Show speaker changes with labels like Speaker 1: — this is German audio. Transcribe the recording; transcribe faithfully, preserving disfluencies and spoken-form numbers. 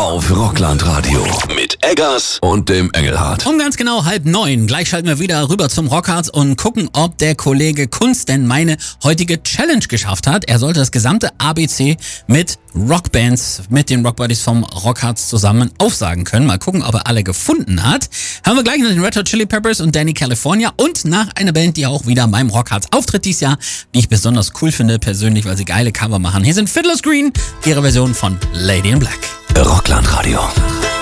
Speaker 1: auf Rockland-Radio mit Eggers und dem Engelhardt.
Speaker 2: Um ganz genau halb neun. Gleich schalten wir wieder rüber zum Rockharz und gucken, ob der Kollege Kunz denn meine heutige Challenge geschafft hat. Er sollte das gesamte A B C mit Rockbands, mit den Rockbuddies vom Rockharz zusammen aufsagen können. Mal gucken, ob er alle gefunden hat. Hören wir gleich nach den Red Hot Chili Peppers und Danny California und nach einer Band, die auch wieder beim Rockharz auftritt dieses Jahr, die ich besonders cool finde persönlich, weil sie geile Cover machen. Hier sind Fiddler's Green, ihre Version von Lady in Black.
Speaker 1: Rockland-Radio.